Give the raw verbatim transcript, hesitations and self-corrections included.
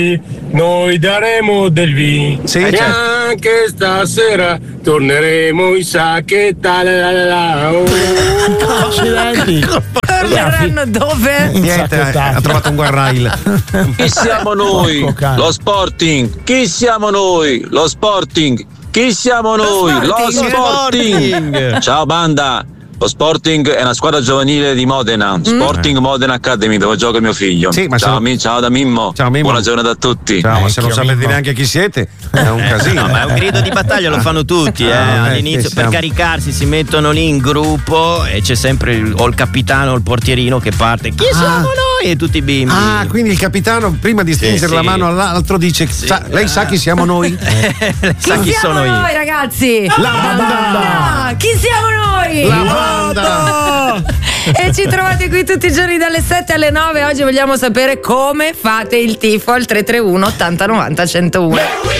noi daremo del vino. Sì, e certo. anche stasera torneremo in sacchetta. La la la, oh. Accidenti. Torneranno dove? Niente, eh, ha trovato un guardrail. Chi siamo noi? Lo Sporting. Chi siamo noi? Lo Sporting. Chi siamo noi? Lo Sporting. Sporting. Ciao banda. Lo Sporting è una squadra giovanile di Modena, Sporting Modena Academy, dove gioca mio figlio. Sì, ma ciao, se- mi- ciao da Mimmo. Ciao, Mimmo. Buona giornata a tutti. Ciao, ma se non Vecchio sapete Mimmo. neanche chi siete, è un Eh, casino. no, ma è un grido di battaglia, lo fanno tutti, eh. Ah, eh, All'inizio sì, per siamo- caricarsi si mettono lì in gruppo e c'è sempre il, o il capitano o il portierino che parte. Chi siamo noi? E tutti i bimbi. Ah, quindi il capitano prima di stringere sì. la mano all'altro dice: "Sa- lei sa chi siamo noi?" Sa chi siamo sono io? noi, ragazzi? La banda! Chi siamo noi? La banda! E ci trovate qui tutti i giorni dalle sette alle nove. Oggi vogliamo sapere come fate il tifo al tre tre uno ottanta novanta centouno.